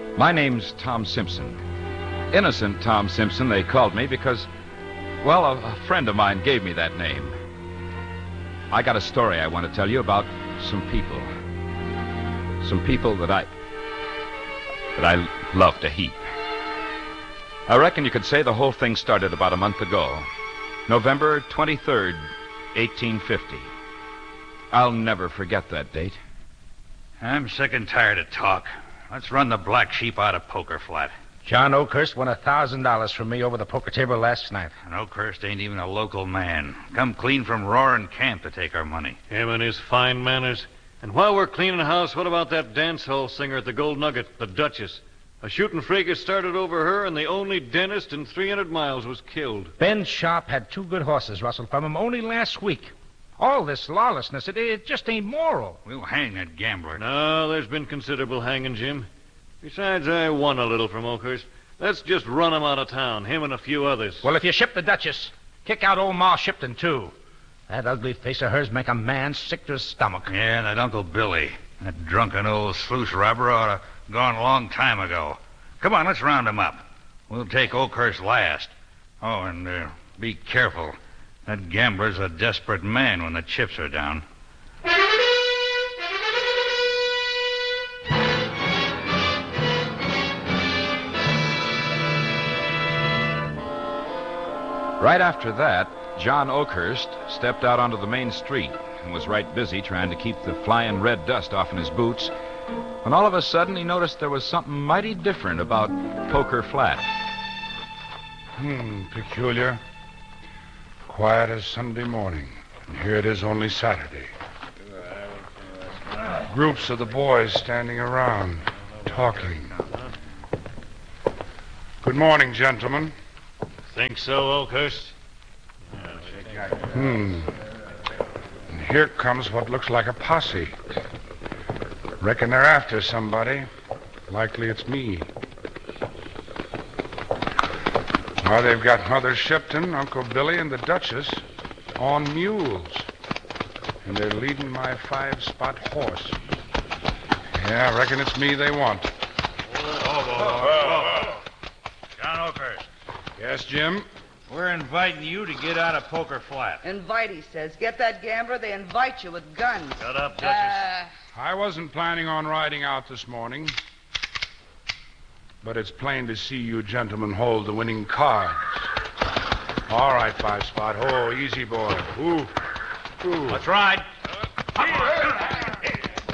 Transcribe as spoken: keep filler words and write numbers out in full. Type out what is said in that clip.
My name's Tom Simpson. Innocent Tom Simpson, they called me because, well, a, a friend of mine gave me that name. I got a story I want to tell you about some people. Some people that I... that I loved a heap. I reckon you could say the whole thing started about a month ago. November twenty-third, eighteen fifty. I'll never forget that date. I'm sick and tired of talk. Let's run the black sheep out of Poker Flat. John Oakhurst won a thousand dollars from me over the poker table last night. And Oakhurst ain't even a local man. Come clean from Roaring Camp to take our money. Him and his fine manners. And while we're cleaning house, what about that dance hall singer at the Gold Nugget, the Duchess? A shooting fracas started over her, and the only dentist in three hundred miles was killed. Ben Sharp had two good horses rustled from him only last week. All this lawlessness, it, it just ain't moral. We'll hang that gambler. No, there's been considerable hanging, Jim. Besides, I won a little from Oakhurst. Let's just run him out of town, him and a few others. Well, if you ship the Duchess, kick out old Ma Shipton, too. That ugly face of hers make a man sick to his stomach. Yeah, and that Uncle Billy. That drunken old sluice robber ought to have gone a long time ago. Come on, let's round him up. We'll take Oakhurst last. Oh, and uh, be careful. That gambler's a desperate man when the chips are down. Right after that, John Oakhurst stepped out onto the main street and was right busy trying to keep the flying red dust off in his boots, when all of a sudden he noticed there was something mighty different about Poker Flat. Hmm, peculiar. Quiet as Sunday morning. And here it is only Saturday. Groups of the boys standing around, talking. Good morning, gentlemen. Think so, Oakhurst? Hmm. And here comes what looks like a posse. Reckon they're after somebody. Likely it's me. Now they've got Mother Shipton, Uncle Billy, and the Duchess on mules. And they're leading my five-spot horse. Yeah, I reckon it's me they want. Oh, whoa, whoa. John Oakhurst. Yes, Jim? We're inviting you to get out of Poker Flat. Invite, he says. Get that gambler, they invite you with guns. Shut up, Duchess. Uh, I wasn't planning on riding out this morning. But it's plain to see you gentlemen hold the winning cards. All right, Five Spot. Oh, easy, boy. Ooh. Ooh. Let's ride. Here,